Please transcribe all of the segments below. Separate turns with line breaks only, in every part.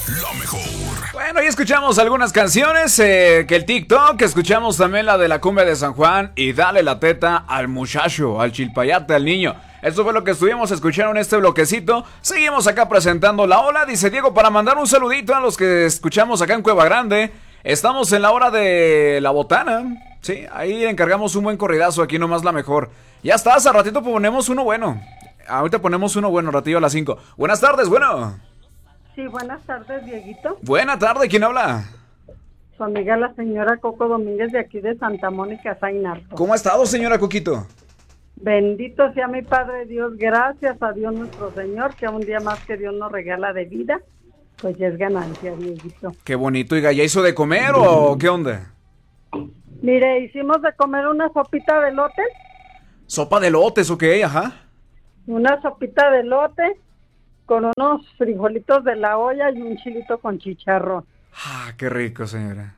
La mejor.
Bueno, y escuchamos algunas canciones, que el TikTok, escuchamos también la de la cumbia de San Juan y dale la teta al muchacho, al chilpayate, al niño. Eso fue lo que estuvimos escuchando en este bloquecito. Seguimos acá presentando la ola, dice Diego, para mandar un saludito a los que escuchamos acá en Cueva Grande. Estamos en la hora de la botana, sí, ahí encargamos un buen corridazo, aquí nomás la mejor. Ya está, hace ratito ponemos uno bueno. Ahorita ponemos uno bueno, ratillo a las 5. Buenas tardes, bueno.
Sí, buenas tardes, Dieguito.
Buena tarde, ¿quién habla?
Su amiga la señora Coco Domínguez de aquí de Santa Mónica, Zainarto.
¿Cómo ha estado, señora Coquito?
Bendito sea mi Padre Dios, gracias a Dios nuestro Señor, que un día más que Dios nos regala de vida, pues ya es ganancia, Dieguito.
Qué bonito, oiga, ¿ya hizo de comer o qué onda?
Mire, hicimos de comer una sopita de elote.
¿Sopa de lotes o qué? Ajá.
Una sopita de elote con unos frijolitos de la olla y un chilito con chicharrón.
Ah, qué rico, señora.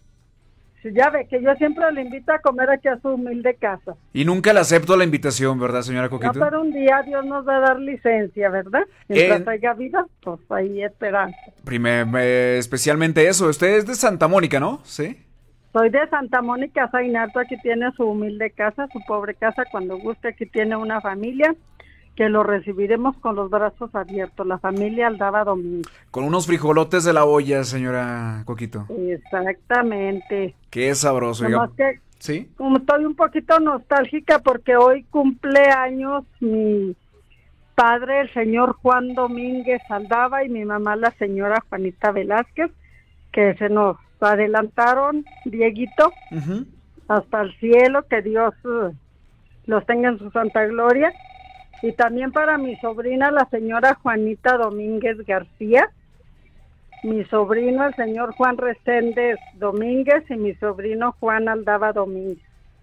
Sí, ya ve que yo siempre le invito a comer aquí a su humilde casa.
Y nunca le acepto la invitación, ¿verdad, señora Coquito?
No, pero un día Dios nos va a dar licencia, ¿verdad? Mientras haya vida, pues ahí esperanza.
Especialmente eso, usted es de Santa Mónica, ¿no? Sí.
Soy de Santa Mónica, Zainarto, aquí tiene su humilde casa, su pobre casa, cuando guste, aquí tiene una familia que lo recibiremos con los brazos abiertos, la familia Aldaba Domínguez.
Con unos frijolotes de la olla, señora Coquito.
Exactamente.
Qué sabroso,
Nomás que,
¿sí?
como estoy un poquito nostálgica porque hoy cumple años mi padre, el señor Juan Domínguez Aldaba, y mi mamá, la señora Juanita Velázquez, que se nos adelantaron, Dieguito, hasta el cielo, que Dios los tenga en su santa gloria. Y también para mi sobrina, la señora Juanita Domínguez García, mi sobrino, el señor Juan Reséndez Domínguez, y mi sobrino Juan Aldaba Domínguez.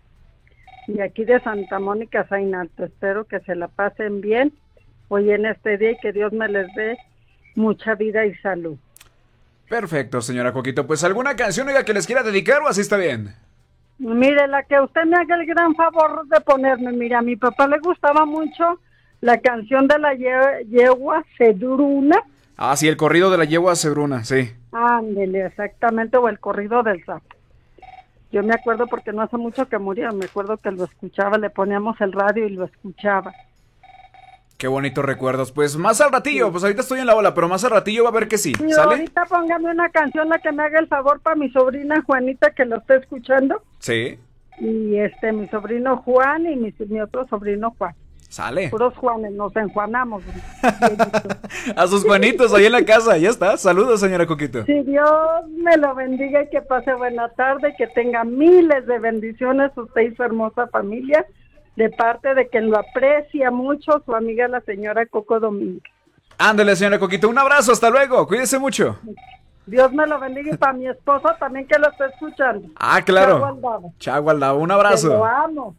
Y aquí de Santa Mónica, Zainalto, espero que se la pasen bien hoy en este día y que Dios me les dé mucha vida y salud.
Perfecto, señora Coquito. Pues alguna canción, oiga, que les quiera dedicar o así está bien.
Mire, la que usted me haga el gran favor de ponerme, mire, a mi papá le gustaba mucho la canción de la yegua Cedruna.
Ah, sí, el corrido de la yegua Cedruna, sí.
Ándele, exactamente, o el corrido del sapo. Yo me acuerdo porque no hace mucho que murió, me acuerdo que lo escuchaba, le poníamos el radio y lo escuchaba.
Qué bonitos recuerdos. Pues más al ratillo, pues ahorita estoy en la ola, pero más al ratillo va a ver que sí.
Sí,
¿Sale?
ahorita póngame una canción, la que me haga el favor para mi sobrina Juanita, que lo esté escuchando.
Sí.
Y mi sobrino Juan y mi otro sobrino Juan.
Sale.
Puros Juanes, nos enjuanamos.
A sus Juanitos ahí en la casa, ya está. Saludos, señora Coquito.
Si Dios me lo bendiga y que pase buena tarde, que tenga miles de bendiciones usted y su hermosa familia, de parte de quien lo aprecia mucho, su amiga la señora Coco Domínguez.
Ándale, señora Coquito, un abrazo, hasta luego, cuídese mucho.
Dios me lo bendiga y para mi esposo también que lo esté escuchando.
Ah, claro.
Chau, Aldaba.
Chau, Aldaba, un abrazo.
Que lo amo.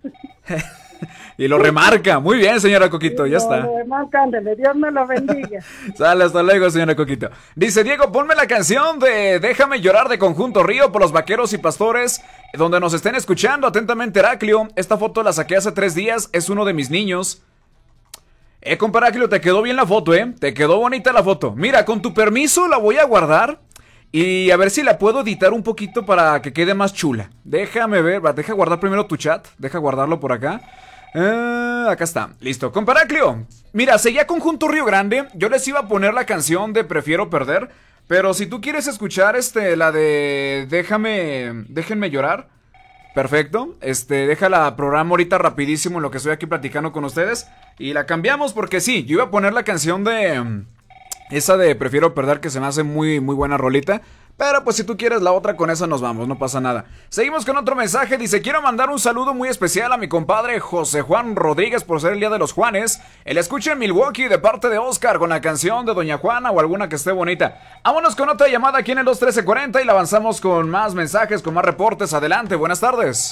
Y lo remarca, muy bien, señora Coquito, ya está.
Lo remarca, ándale, Dios me lo bendiga.
Sale, hasta luego, señora Coquito. Dice Diego, ponme la canción de Déjame llorar de Conjunto Río por los Vaqueros y Pastores, donde nos estén escuchando. Atentamente, Heraclio. Esta foto la saqué hace 3 días, es uno de mis niños. Compa Heraclio, te quedó bien la foto, te quedó bonita la foto. Mira, con tu permiso la voy a guardar y a ver si la puedo editar un poquito para que quede más chula. Déjame ver, deja guardar primero tu chat, deja guardarlo por acá. Acá está, listo. Compa Heraclio, mira, seguía Conjunto Río Grande. Yo les iba a poner la canción de Prefiero Perder, pero si tú quieres escuchar la de Déjenme llorar, perfecto. Déjala programa ahorita rapidísimo en lo que estoy aquí platicando con ustedes y la cambiamos porque sí, yo iba a poner la canción de esa de Prefiero Perder, que se me hace muy muy buena rolita. Pero pues si tú quieres la otra, con esa nos vamos, no pasa nada. Seguimos con otro mensaje, dice: quiero mandar un saludo muy especial a mi compadre José Juan Rodríguez por ser el día de los Juanes. Él escucha en Milwaukee de parte de Oscar con la canción de Doña Juana o alguna que esté bonita. Vámonos con otra llamada aquí en el 21340 y la avanzamos con más mensajes, con más reportes. Adelante, buenas tardes.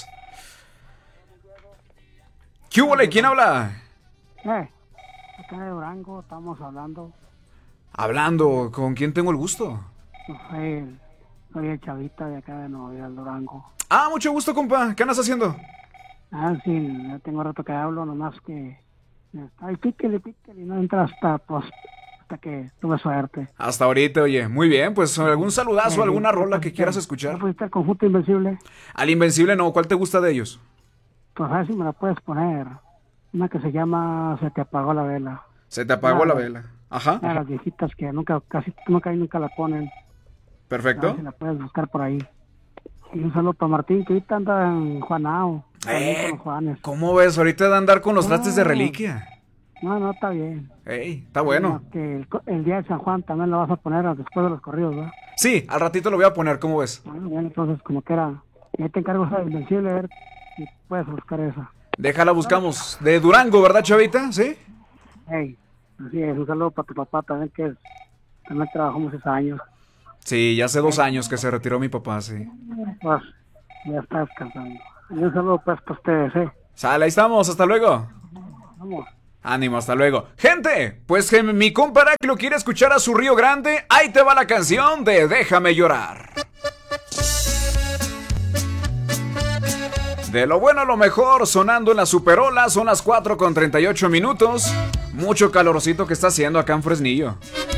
¿Qué hubo? ¿Quién habla?
Acá de Durango estamos hablando.
Hablando, ¿con quién tengo el gusto?
Soy el chavita de acá de Nueva York, Durango.
Ah, mucho gusto, compa. ¿Qué andas haciendo?
Sí, ya tengo rato que hablo, nomás que... Ay, píquele, no entra hasta, pues, hasta que tuve suerte.
Hasta ahorita, oye. Muy bien, pues algún saludazo, alguna rola que quieras escuchar.
¿No pusiste el Conjunto Invencible?
Al Invencible no, ¿cuál te gusta de ellos?
Pues a ver si me la puedes poner. Una que se llama Se te apagó la vela.
Se te apagó la vela. Ajá.
Una de las viejitas que casi nunca la ponen. A
Perfecto.
ver si la puedes buscar por ahí. Y un saludo para Martín, que ahorita anda en Juanao. Con los Juanes.
¿Cómo ves? Ahorita de andar con los trastes de reliquia.
No, está bien.
Ey, está bueno.
Que el día de San Juan también la vas a poner después de los corridos, ¿verdad?
Sí, al ratito lo voy a poner, ¿cómo ves?
Bueno, entonces como que era. Ya te encargo esa de Invencible, a ver si puedes buscar esa.
Déjala, buscamos. De Durango, ¿verdad, chavita? ¿Sí?
Hey, así es, un saludo para tu papá también, también trabajó muchos años.
Sí, ya hace 2 años que se retiró mi papá, sí.
Pues, ya está descansando. Y un saludo pues para ustedes,
Sale, ahí estamos, hasta luego.
Vamos.
Ánimo, hasta luego. Gente, pues que mi compa Heraclio quiere escuchar a su Río Grande. Ahí te va la canción de Déjame llorar. De lo bueno a lo mejor, sonando en la Superola, son las 4:38 minutos. Mucho calorcito que está haciendo acá en Fresnillo.